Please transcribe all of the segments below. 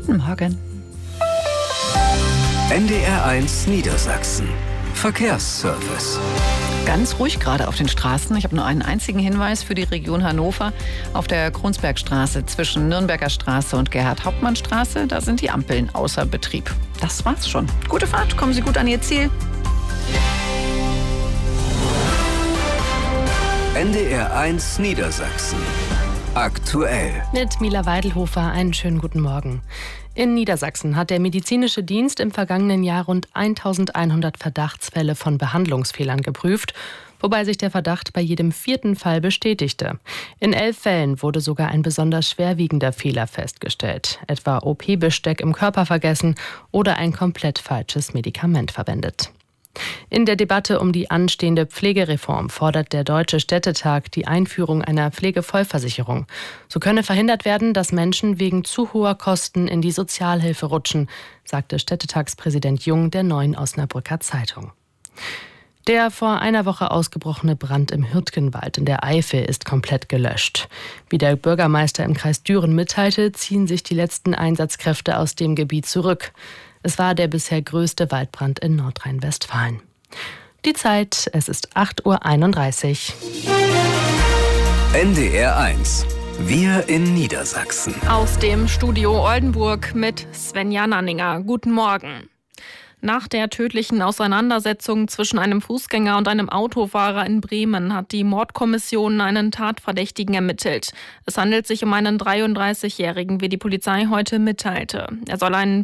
Guten Morgen. NDR1 Niedersachsen. Verkehrsservice. Ganz ruhig gerade auf den Straßen. Ich habe nur einen einzigen Hinweis für die Region Hannover. Auf der Kronsbergstraße zwischen Nürnberger Straße und Gerhard-Hauptmann-Straße, da sind die Ampeln außer Betrieb. Das war's schon. Gute Fahrt, kommen Sie gut an Ihr Ziel. NDR1 Niedersachsen. Aktuell. Mit Mila Weidelhofer einen schönen guten Morgen. In Niedersachsen hat der medizinische Dienst im vergangenen Jahr rund 1100 Verdachtsfälle von Behandlungsfehlern geprüft, wobei sich der Verdacht bei jedem 4. Fall bestätigte. In 11 Fällen wurde sogar ein besonders schwerwiegender Fehler festgestellt, etwa OP-Besteck im Körper vergessen oder ein komplett falsches Medikament verwendet. In der Debatte um die anstehende Pflegereform fordert der Deutsche Städtetag die Einführung einer Pflegevollversicherung. So könne verhindert werden, dass Menschen wegen zu hoher Kosten in die Sozialhilfe rutschen, sagte Städtetagspräsident Jung der Neuen Osnabrücker Zeitung. Der vor einer Woche ausgebrochene Brand im Hürtgenwald in der Eifel ist komplett gelöscht. Wie der Bürgermeister im Kreis Düren mitteilte, ziehen sich die letzten Einsatzkräfte aus dem Gebiet zurück. Es war der bisher größte Waldbrand in Nordrhein-Westfalen. Die Zeit, es ist 8:31 Uhr. NDR1. Wir in Niedersachsen. Aus dem Studio Oldenburg mit Svenja Nanninger. Guten Morgen. Nach der tödlichen Auseinandersetzung zwischen einem Fußgänger und einem Autofahrer in Bremen hat die Mordkommission einen Tatverdächtigen ermittelt. Es handelt sich um einen 33-Jährigen, wie die Polizei heute mitteilte. Er soll einen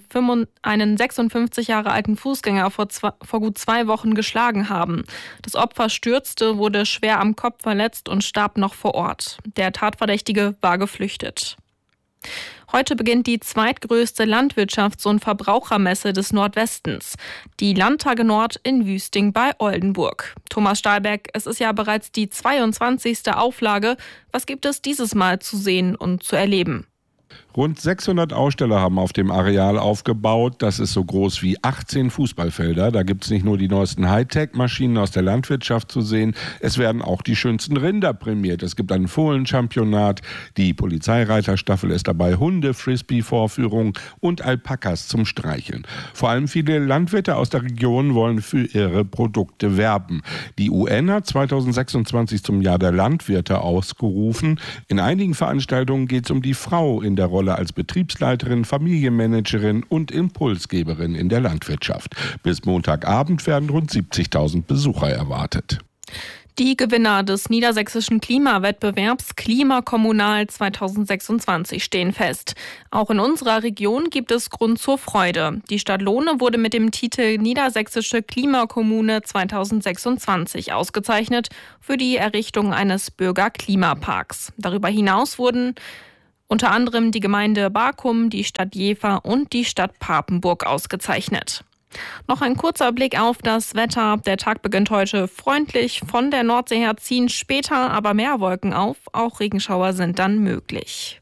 56 Jahre alten Fußgänger vor gut 2 Wochen geschlagen haben. Das Opfer stürzte, wurde schwer am Kopf verletzt und starb noch vor Ort. Der Tatverdächtige war geflüchtet. Heute beginnt die zweitgrößte Landwirtschafts- und Verbrauchermesse des Nordwestens. Die Landtage Nord in Wüsting bei Oldenburg. Thomas Stahlberg, es ist ja bereits die 22. Auflage. Was gibt es dieses Mal zu sehen und zu erleben? Rund 600 Aussteller haben auf dem Areal aufgebaut. Das ist so groß wie 18 Fußballfelder. Da gibt es nicht nur die neuesten Hightech-Maschinen aus der Landwirtschaft zu sehen. Es werden auch die schönsten Rinder prämiert. Es gibt ein Fohlen-Championat. Die Polizeireiterstaffel ist dabei. Hunde-Frisbee-Vorführung und Alpakas zum Streicheln. Vor allem viele Landwirte aus der Region wollen für ihre Produkte werben. Die UN hat 2026 zum Jahr der Landwirte ausgerufen. In einigen Veranstaltungen geht es um die Frau in der Rolle als Betriebsleiterin, Familienmanagerin und Impulsgeberin in der Landwirtschaft. Bis Montagabend werden rund 70.000 Besucher erwartet. Die Gewinner des niedersächsischen Klimawettbewerbs Klimakommunal 2026 stehen fest. Auch in unserer Region gibt es Grund zur Freude. Die Stadt Lohne wurde mit dem Titel Niedersächsische Klimakommune 2026 ausgezeichnet für die Errichtung eines Bürgerklimaparks. Darüber hinaus wurden unter anderem die Gemeinde Barkum, die Stadt Jever und die Stadt Papenburg ausgezeichnet. Noch ein kurzer Blick auf das Wetter. Der Tag beginnt heute freundlich. Von der Nordsee her ziehen später aber mehr Wolken auf. Auch Regenschauer sind dann möglich.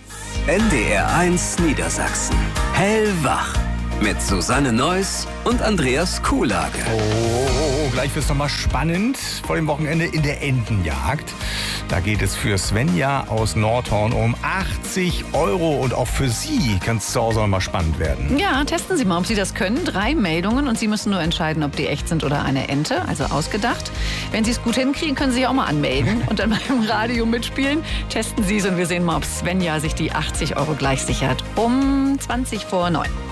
NDR1 Niedersachsen. Hellwach. Mit Susanne Neuss und Andreas Kuhlage. Gleich wird's nochmal spannend vor dem Wochenende in der Entenjagd. Da geht es für Svenja aus Nordhorn um 80 €. Und auch für Sie kann es zu Hause nochmal spannend werden. Ja, testen Sie mal, ob Sie das können. 3 Meldungen und Sie müssen nur entscheiden, ob die echt sind oder eine Ente, also ausgedacht. Wenn Sie es gut hinkriegen, können Sie sich auch mal anmelden und dann mal im Radio mitspielen. Testen Sie es und wir sehen mal, ob Svenja sich die 80 € gleich sichert. Um 20 vor 9.